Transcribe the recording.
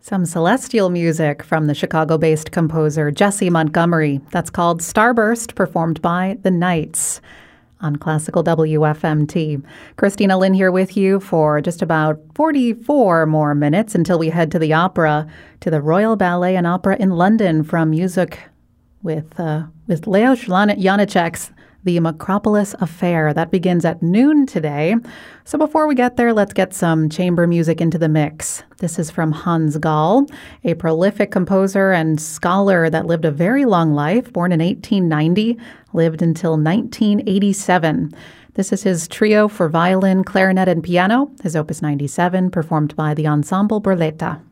Some celestial music from the Chicago-based composer Jessie Montgomery. That's called Starburst, performed by the Knights on Classical WFMT. Christina Lynn here with you for just about 44 more minutes until we head to the opera, to the Royal Ballet and Opera in London from music with Leos Janáček's The Macropolis Affair. That begins at noon today. So before we get there, let's get some chamber music into the mix. This is from Hans Gall, a prolific composer and scholar that lived a very long life, born in 1890, lived until 1987. This is his trio for violin, clarinet, and piano, his opus 97, performed by the Ensemble Burletta.